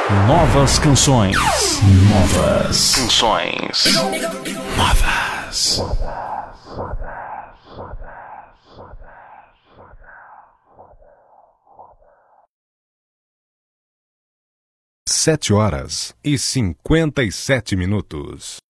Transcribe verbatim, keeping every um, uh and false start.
Novas canções. Novas canções. Novas. Sete horas e cinquenta e sete minutos.